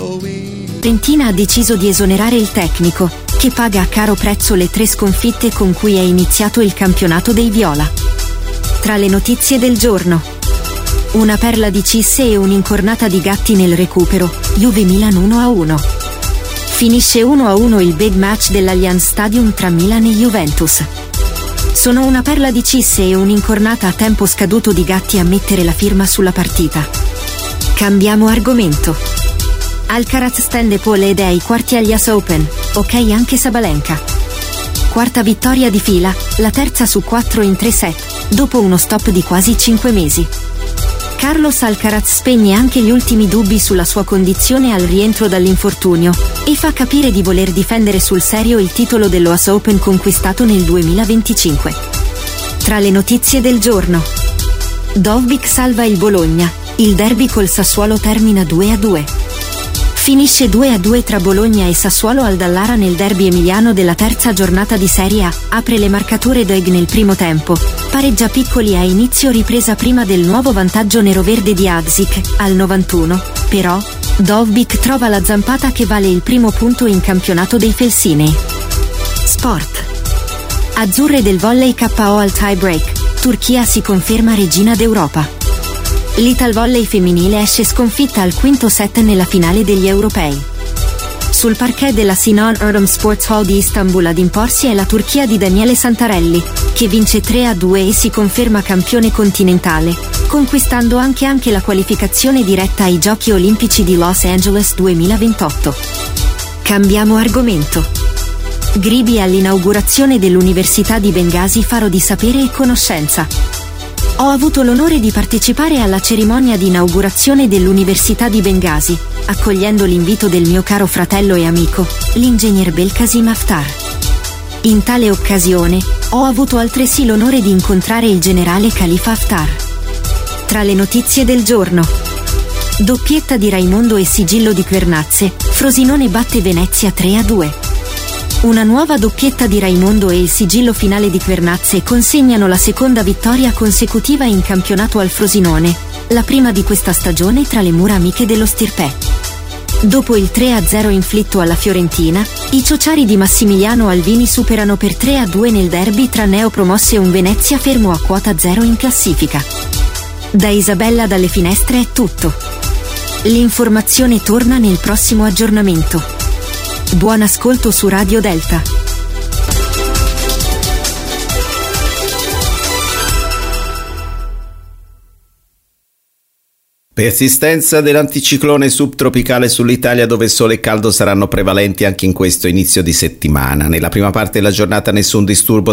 Fiorentina ha deciso di esonerare il tecnico, che paga a caro prezzo le 3 sconfitte con cui è iniziato il campionato dei viola. Tra le notizie del giorno: una perla di Cisse e un'incornata di Gatti nel recupero, Juve-Milan 1-1. Finisce 1-1 il big match dell'Allianz Stadium tra Milan e Juventus. Sono una perla di Cisse e un'incornata a tempo scaduto di Gatti a mettere la firma sulla partita. Cambiamo argomento. Alcaraz stende pole ed è ai quarti agli US Open, ok anche Sabalenka. Quarta vittoria di fila, la terza su 4 in 3 set, dopo uno stop di quasi 5 mesi. Carlos Alcaraz spegne anche gli ultimi dubbi sulla sua condizione al rientro dall'infortunio e fa capire di voler difendere sul serio il titolo dello US Open conquistato nel 2025. Tra le notizie del giorno: Dovbyk salva il Bologna, il derby col Sassuolo termina 2-2. Finisce 2-2 tra Bologna e Sassuolo al Dallara nel derby emiliano della terza giornata di Serie A. Apre le marcature Doig nel primo tempo, pareggia Piccoli a inizio ripresa prima del nuovo vantaggio neroverde di Hadžić, al 91, però Dovbyk trova la zampata che vale il primo punto in campionato dei Felsinei. Sport. Azzurre del volley KO al tie break, Turchia si conferma regina d'Europa. L'Italvolley femminile esce sconfitta al quinto set nella finale degli europei. Sul parquet della Sinan Erdem Sports Hall di Istanbul ad imporsi è la Turchia di Daniele Santarelli, che vince 3-2 e si conferma campione continentale, conquistando anche la qualificazione diretta ai Giochi Olimpici di Los Angeles 2028. Cambiamo argomento. Gribi all'inaugurazione dell'Università di Bengasi, faro di sapere e conoscenza. Ho avuto l'onore di partecipare alla cerimonia di inaugurazione dell'Università di Bengasi, accogliendo l'invito del mio caro fratello e amico, l'ingegner Belkasim Haftar. In tale occasione, ho avuto altresì l'onore di incontrare il generale Khalifa Haftar. Tra le notizie del giorno: doppietta di Raimondo e sigillo di Quernazze, Frosinone batte Venezia 3-2. Una nuova doppietta di Raimondo e il sigillo finale di Quernazze consegnano la seconda vittoria consecutiva in campionato al Frosinone, la prima di questa stagione tra le mura amiche dello Stirpe. Dopo il 3-0 inflitto alla Fiorentina, i ciociari di Massimiliano Alvini superano per 3-2 nel derby tra neopromosse e un Venezia fermo a quota 0 in classifica. Da Isabella dalle finestre è tutto. L'informazione torna nel prossimo aggiornamento. Buon ascolto su Radio Delta. Persistenza dell'anticiclone subtropicale sull'Italia, dove sole e caldo saranno prevalenti anche in questo inizio di settimana. Nella prima parte della giornata nessun disturbo